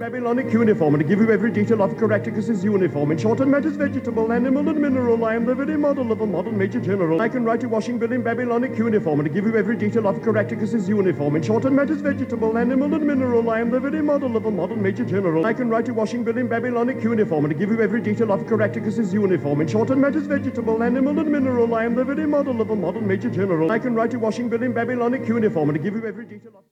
Babylonic uniform, and to give you every detail of Caractacus's uniform. In short, and matters vegetable, animal, and mineral, I am the very model of a modern major general. I can write a washing bill in Babylonic uniform, and to give you every detail of Caractacus's uniform. In short, and matters vegetable, animal, and mineral, I am the very model of a modern major general. I can write a washing bill in Babylonic uniform, and to give you every detail of Caractacus's uniform. In short, and matters vegetable, animal, and mineral, I am the very model of a modern major general. I can write a washing bill in Babylonic uniform, and to give you every detail of